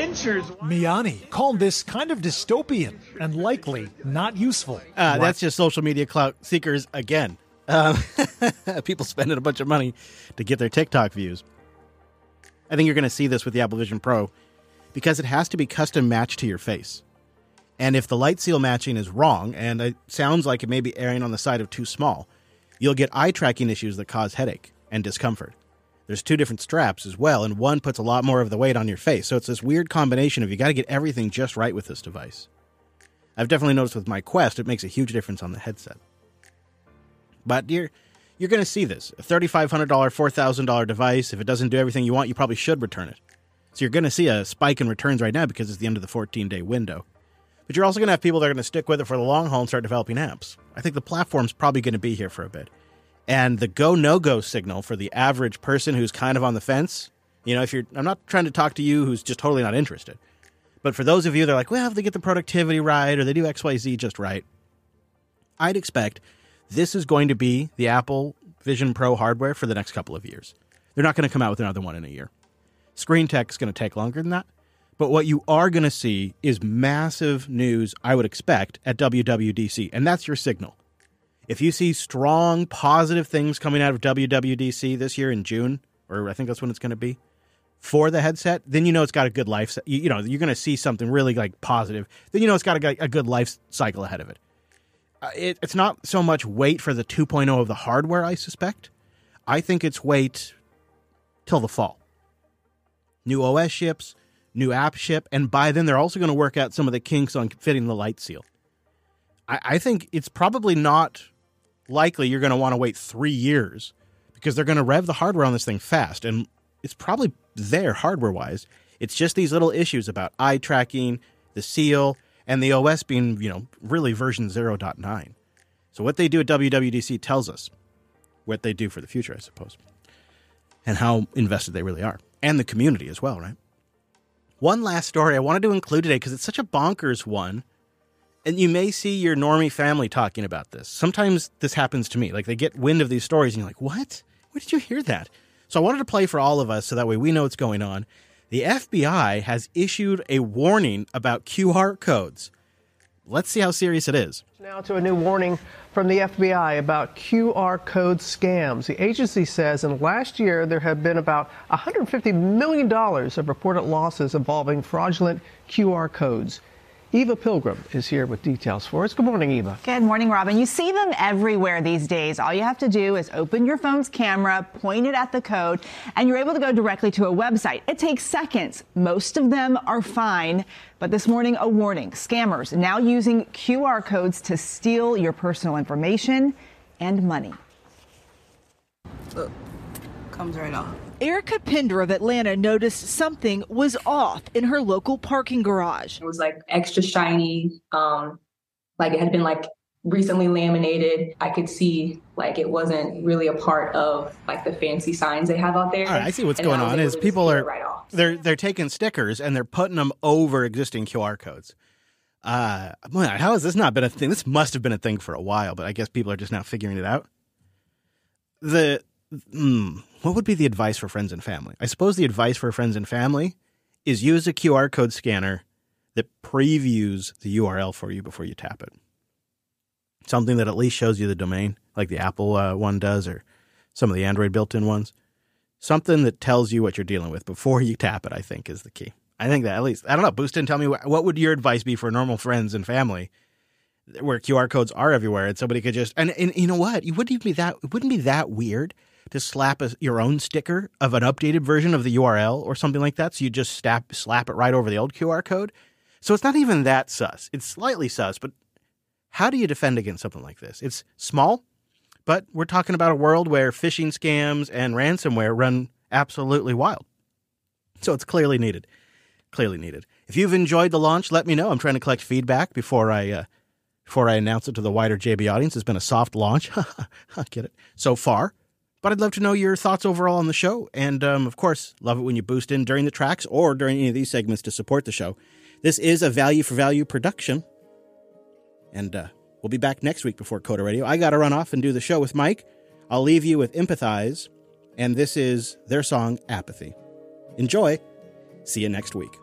pinchers. Miani called this kind of dystopian and likely not useful. That's just social media clout seekers again. People spending a bunch of money to get their TikTok views. I think you're going to see this with the Apple Vision Pro because it has to be custom matched to your face. And if the light seal matching is wrong, and it sounds like it may be erring on the side of too small, you'll get eye tracking issues that cause headache and discomfort. There's two different straps as well, and one puts a lot more of the weight on your face. So it's this weird combination of you got to get everything just right with this device. I've definitely noticed with my Quest, it makes a huge difference on the headset. But you're going to see this. A $3,500, $4,000 device, if it doesn't do everything you want, you probably should return it. So you're going to see a spike in returns right now because it's the end of the 14-day window. But you're also going to have people that are going to stick with it for the long haul and start developing apps. I think the platform's probably going to be here for a bit. And the go, no-go signal for the average person who's kind of on the fence, I'm not trying to talk to you who's just totally not interested. But for those of you that are like, well, if they get the productivity right or they do XYZ just right, I'd expect this is going to be the Apple Vision Pro hardware for the next couple of years. They're not going to come out with another one in a year. Screen tech is going to take longer than that. But what you are going to see is massive news, I would expect, at WWDC. And that's your signal. If you see strong, positive things coming out of WWDC this year in June, or I think that's when it's going to be, for the headset, then you know it's got a good life. You're going to see something really positive. Then you know it's got a good life cycle ahead of it. It's not so much wait for the 2.0 of the hardware, I suspect. I think it's wait till the fall. New OS ships, new app ship, and by then they're also going to work out some of the kinks on fitting the light seal. I think it's probably not likely you're going to want to wait 3 years because they're going to rev the hardware on this thing fast, and it's probably there hardware-wise. It's just these little issues about eye tracking, the seal, and the OS being, really version 0.9. So what they do at WWDC tells us what they do for the future, I suppose, and how invested they really are, and the community as well, right? One last story I wanted to include today because it's such a bonkers one. And you may see your normie family talking about this. Sometimes this happens to me. Like they get wind of these stories and you're like, what? Where did you hear that? So I wanted to play for all of us so that way we know what's going on. The FBI has issued a warning about QR codes. Let's see how serious it is. Now to a new warning from the FBI about QR code scams. The agency says in last year there have been about $150 million of reported losses involving fraudulent QR codes. Eva Pilgrim is here with details for us. Good morning, Eva. Good morning, Robin. You see them everywhere these days. All you have to do is open your phone's camera, point it at the code, and you're able to go directly to a website. It takes seconds. Most of them are fine. But this morning, a warning. Scammers now using QR codes to steal your personal information and money. Look, comes right off. Erica Pinder of Atlanta noticed something was off in her local parking garage. It was extra shiny, it had been recently laminated. I could see it wasn't really a part of the fancy signs they have out there. All right, I see what's going on is people are they're taking stickers and they're putting them over existing QR codes. How has this not been a thing? This must have been a thing for a while, but I guess people are just now figuring it out. What would be the advice for friends and family? I suppose the advice for friends and family is use a QR code scanner that previews the URL for you before you tap it. Something that at least shows you the domain, like the Apple one does, or some of the Android built-in ones. Something that tells you what you're dealing with before you tap it, I think, is the key. I think that at least, I don't know, Boost didn't tell me, what would your advice be for normal friends and family where QR codes are everywhere and somebody could just, and you know what? It wouldn't be that weird to slap your own sticker of an updated version of the URL or something like that. So you just slap it right over the old QR code. So it's not even that sus. It's slightly sus, but how do you defend against something like this? It's small, but we're talking about a world where phishing scams and ransomware run absolutely wild. So it's clearly needed. If you've enjoyed the launch, let me know. I'm trying to collect feedback before I announce it to the wider JB audience. It's been a soft launch. I get it. So far. But I'd love to know your thoughts overall on the show. And, of course, love it when you boost in during the tracks or during any of these segments to support the show. This is a value for value production. And we'll be back next week before Coda Radio. I got to run off and do the show with Mike. I'll leave you with Empathize. And this is their song, Apathy. Enjoy. See you next week.